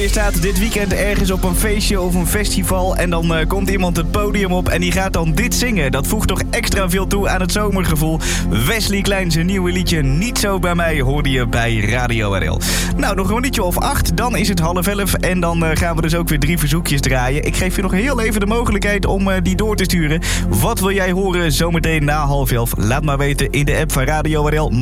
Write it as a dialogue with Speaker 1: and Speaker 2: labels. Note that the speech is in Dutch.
Speaker 1: je staat dit weekend ergens op een feestje of een festival en dan komt iemand het podium op en die gaat dan dit zingen. Dat voegt toch extra veel toe aan het zomergevoel. Wesley Klein zijn nieuwe liedje Niet Zo Bij Mij hoorde je bij Radio RL. Nou, nog een minuutje of 8, dan is het 10:30 en dan gaan we dus ook weer 3 verzoekjes draaien. Ik geef je nog heel even de mogelijkheid om die door te sturen. Wat wil jij horen zometeen na 10:30? Laat maar weten in de app van Radio RL.